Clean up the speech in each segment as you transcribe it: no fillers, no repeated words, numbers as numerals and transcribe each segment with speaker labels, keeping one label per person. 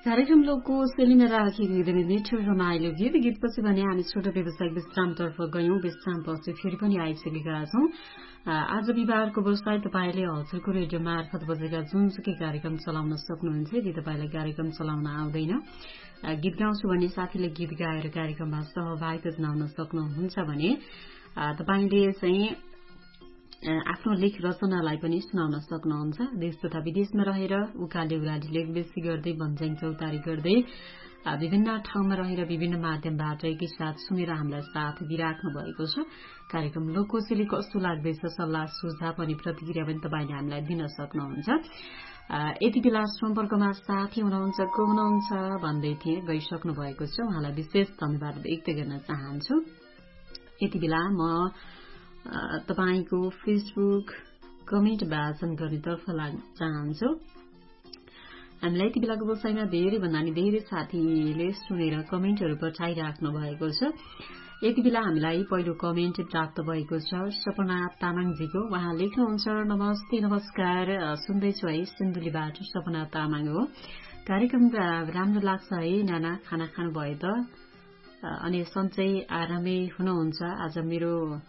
Speaker 1: कार्यक्रम लोकको शैलीमा राखेको एकदमै मिठो रमाइलो गीतपछि भने हामी छोटो व्यावसायिक विश्रामतर्फ गयौं। विश्रामपछि फेरि पनि आइसकेका छौं। आज बिहिबारको व्यवसाय तपाईले हजुरको रेडियो मार्फत बजेका जुनसुकै कार्यक्रम चलाउन सक्नुहुन्छ। यदि तपाईलाई कार्यक्रम चलाउन आउँदैन, गीत गाउँछु भन्ने साथीले गीत गाएर कार्यक्रममा सहभागिता जनाउन सक्नुहुन्छ भने तपाईले चाहिँ आफ्नो लेख रचनालाई पनि सुनाउन सक्नुहुन्छ। देश तथा विदेशमा रहेर उकाले उराली लेख बेसी गर्दै भन्ज्याङ चौतारी गर्दै विभिन्न ठाउँमा रहेर विभिन्न माध्यमबाट एकैसाथ सुनेर हामीलाई साथ दिइराख्नु भएको छ। कार्यक्रम लोककोशेली कस्तो लाग्दैछ, सल्लाह सुझाव अनि प्रतिक्रिया पनि तपाईले हामीलाई दिन सक्नुहुन्छ। यति बेला सम्पर्कमा साथी हुनुहुन्छ, को हुनुहुन्छ भन्दै थिए, गइसक्नु भएको छ। उहाँलाई विशेष धन्यवाद व्यक्त गर्न चाहन्छु। यति बेला म तपाईको फेसबुक कमेन्ट वाचन गर्नेतर्फ लाग्न चाहन्छु। हामीलाई यति बेलाको व्यवसायमा धेरै भन्दा नि धेरै साथीले सुनेर कमेन्टहरू पठाइराख्नु भएको छ। यति बेला हामीलाई पहिलो कमेन्ट प्राप्त भएको छ सपना तामाङजीको। उहाँ लेख्नुहुन्छ, नमस्ते नमस्कार, सुन्दैछु है, सिन्धुलीबाट सपना तामाङ हो। कार्यक्रम राम्रो लाग्छ है नाना, खाना खानु भयो त? अनि सन्चै आरामै हुनुहुन्छ? आज मेरो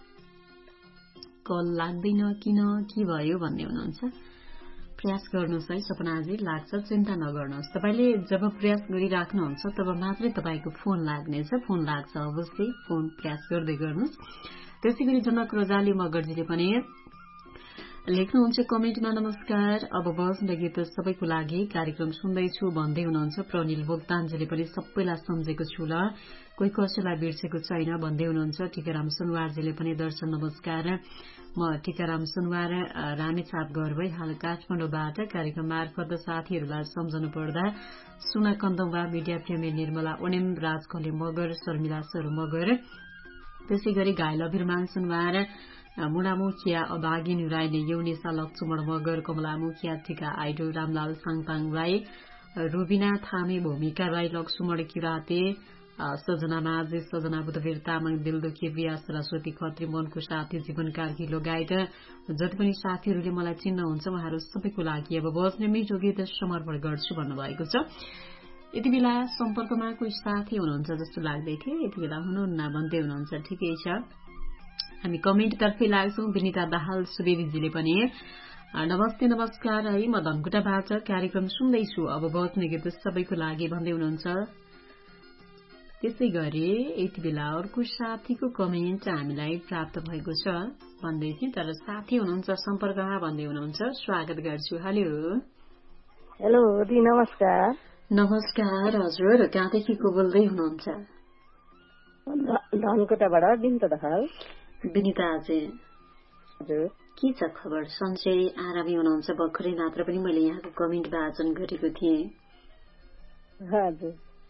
Speaker 1: कल लाग्दैन किन, के भयो भन्ने हुनुहुन्छ। प्रयास गर्नुहोस् है सपनाजी, लाग्छ, चिन्ता नगर्नुहोस्। तपाईले जब प्रयास गरिराख्नुहुन्छ तब मात्रै तपाईको फोन लाग्नेछ। फोन लाग्छ अवश्य, फोन प्रयास गर्दै गर्नुहोस्। त्यसै गरी जनक रजाली मगरजीले पनि लेख्नुहुन्छ कमेन्टमा, नमस्कार, अब बज्ने गीत सबैको लागि कार्यक्रम सुन्दैछु भन्दै हुनुहुन्छ। प्रनिल भोक्तानजीले पनि सबैलाई सम्झेको छु ल, कोही कसैलाई बिर्सेको छैन भन्दै हुनुहुन्छ। टीकाराम सुनवारजीले पनि दर्शन नमस्कार, म टीकाराम सुनवार रामेछाप घर भई हाल काठमाडौँबाट कार्यक्रम मार्फत साथीहरूलाई सम्झनु पर्दा सुना कन्दम्बा, मिडिया प्रेमी निर्मला ओनेम, राजकले मगर, शर्मिला सर मगर, त्यसै गरी घायल अभिमान सुनवार, मुडामुखिया अभागिनी राई ने यौनिसा लक्ष्मण मगर, कमला मुखिया, टीका आइडो, रामलाल साङपाङ राई, रुबिना थामे, भूमिका राई, लक्ष्मण किराते, सजना माझे, सजना बुधवीर तामाङ, दिलदुखी बिया, सरस्वती खत्री, मनको साथी, जीवन कार्की लगायत जति पनि साथीहरूले मलाई चिन्नुहुन्छ उहाँहरू सबैको लागि अब बज्ने मिठो गीत समर्पण गर्छु भन्नुभएको छ। यति बेला सम्पर्कमा कोही साथी हुनुहुन्छ जस्तो लाग्दै थियो, यति बेला हुनुहुन्न भन्दै हुनुहुन्छ। ठिकै छ, हामी कमेन्टतर्फै लाग्छौं। विनिता दाहाल सुवेदीजीले पनि नमस्ते नमस्कार है, म धनकुटाबाट कार्यक्रम सुन्दैछु, अब बज्ने गीत सबैको लागि भन्दै हुनुहुन्छ। त्यसै गरी यति बेला अर्को साथीको कमेन्ट हामीलाई प्राप्त भएको छ भन्दै थिएँ, तर साथी हुनुहुन्छ सम्पर्कमा भन्दै हुनुहुन्छ। स्वागत गर्छु। हेलो
Speaker 2: हेलो दी, नमस्कार।
Speaker 1: नमस्कार हजुर, कहाँदेखि को बोल्दै हुनुहुन्छ?
Speaker 2: धनकुटाबाट बिनिता दाहाल।
Speaker 1: विनिता जी,
Speaker 2: हजुर
Speaker 1: के छ खबर? सन्चै आरामै हुनुहुन्छ? भर्खरै मात्र पनि मैले यहाँको कमेन्ट वाचन गरेको थिएँ।
Speaker 2: हजुर,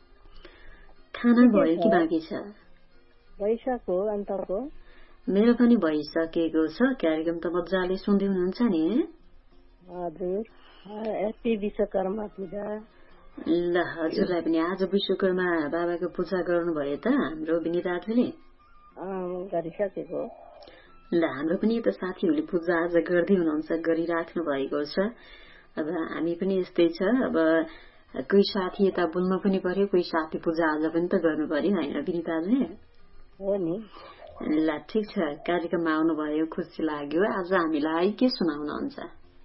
Speaker 1: खाना भयो कि बाँकी छ?
Speaker 2: भइसक्यो, अन्तको
Speaker 1: मेरो पनि भइसकेको छ। कार्यक्रम त मजाले सुन्दै हुनुहुन्छ नि?
Speaker 2: हजुर, ह्याप्पी विश्वकर्मा पूजा।
Speaker 1: ल, हजुरलाई पनि आज विश्वकर्मा बाबाको पूजा गर्नुभयो त हाम्रो विनिताले?
Speaker 2: गरिसकेको।
Speaker 1: ल, हाम्रो पनि त साथीहरूले पूजा आज गर्दै हुनुहुन्छ, गरिराख्नु भएको छ। अब हामी पनि यस्तै छ, अब कोही साथी यता बोल्नु पनि पर्यो, कोही साथी पूजा आज पनि त गर्नु पर्यो होइन विनिताले?
Speaker 2: हो नि।
Speaker 1: ल, ठिक छ, कार्यक्रममा आउनुभयो, खुसी लाग्यो। आज हामीलाई के सुनाउनुहुन्छ?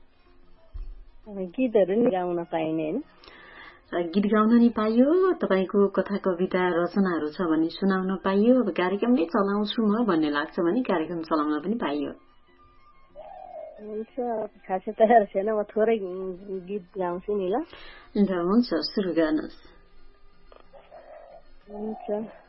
Speaker 2: गीतहरू नि गाउन पाइने होइन?
Speaker 1: गीत गाउन नि पाइयो, तपाईँको कथा कविता रचनाहरू छ भने सुनाउन पाइयो। अब कार्यक्रम नै चलाउँछु म भन्ने लाग्छ भने कार्यक्रम चलाउन पनि पाइयो।
Speaker 2: हुन्छ, खासै तयार छैन, म थोरै गीत गाउँछु नि। ल
Speaker 1: हुन्छ, सुरु गर्नुहोस्।
Speaker 2: हुन्छ।